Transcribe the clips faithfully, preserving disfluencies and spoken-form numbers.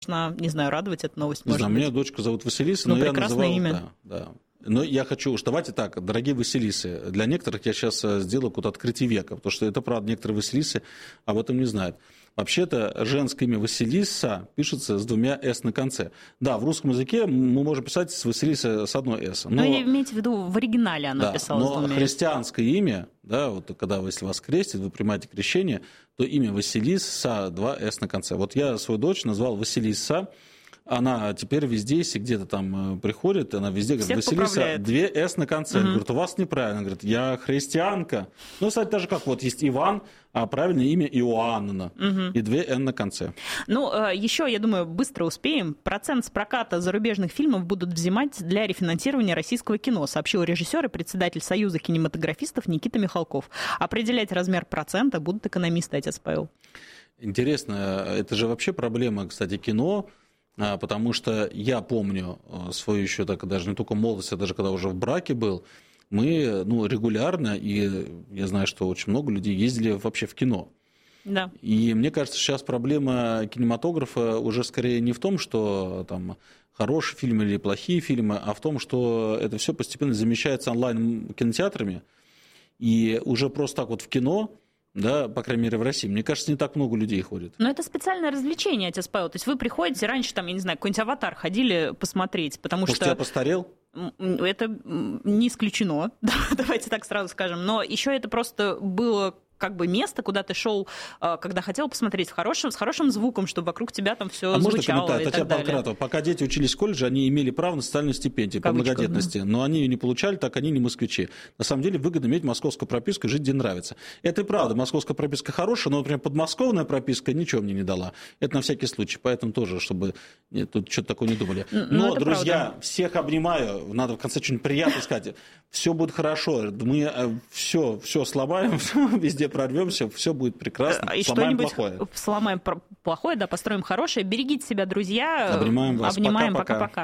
не знаю, радовать эта новость. Не может знаю, быть. меня дочка зовут Василиса, Ну, но я прекрасное называл... имя. Да, да. Но я хочу уж, давайте так, дорогие Василисы, для некоторых я сейчас сделаю какое-то открытие века, потому что это правда, некоторые Василисы об этом не знают. Вообще-то женское имя Василиса пишется с двумя «с» на конце. Да, в русском языке мы можем писать с Василиса с одной «с». Но, но имейте в виду, в оригинале оно да, писалось с но двумя. христианское имя, да, вот когда вы, если вас крестят, вы принимаете крещение, то имя Василиса, два «с» на конце. Вот я свою дочь назвал Василиса. Она теперь везде, если где-то там приходит, она везде говорит, Всех Василиса, поправляет. две «с» на конце. Угу. Говорит, у вас неправильно. Она говорит, я христианка. Ну, кстати, даже как вот есть Иван, а правильное имя Иоанна. Угу. И две «н» на конце. Ну, еще, я думаю, быстро успеем. Процент с проката зарубежных фильмов будут взимать для рефинансирования российского кино, сообщил режиссер и председатель Союза кинематографистов Никита Михалков. Определять размер процента будут экономисты, отец Павел. Интересно, это же вообще проблема, кстати, кино. Потому что я помню свою еще так, даже не только молодость, а даже когда уже в браке был, мы ну, регулярно, и я знаю, что очень много людей ездили вообще в кино. Да. И мне кажется, сейчас проблема кинематографа уже скорее не в том, что там хорошие фильмы или плохие фильмы, а в том, что это все постепенно замещается онлайн-кинотеатрами, и уже просто так вот в кино... Да, по крайней мере, в России. Мне кажется, не так много людей ходит. Но это специальное развлечение, отец Павел. То есть вы приходите, раньше, там, я не знаю, какой-нибудь «Аватар» ходили посмотреть, потому Может, что... я постарел? Это не исключено, давайте так сразу скажем. Но еще это просто было... как бы место, куда ты шел, когда хотел посмотреть в хорошем, с хорошим звуком, чтобы вокруг тебя там все а звучало можно и Татьяна так далее. Панкратова, пока дети учились в колледже, они имели право на социальную стипендию по многодетности, да. Но они ее не получали, так они не москвичи. На самом деле выгодно иметь московскую прописку и жить где нравится. Это и правда, московская прописка хорошая, но, например, подмосковная прописка ничего мне не дала. Это на всякий случай, поэтому тоже, чтобы нет, тут что-то такое не думали. Но, но друзья, правда. Всех обнимаю, надо в конце что-нибудь приятное сказать. Все будет хорошо, мы все, все сломаем, везде прорвемся, все будет прекрасно. И сломаем что-нибудь плохое. Сломаем плохое, да, построим хорошее. Берегите себя, друзья. Обнимаем вас. Обнимаем. Пока-пока.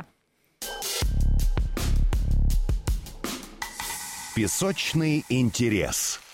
Песочный интерес.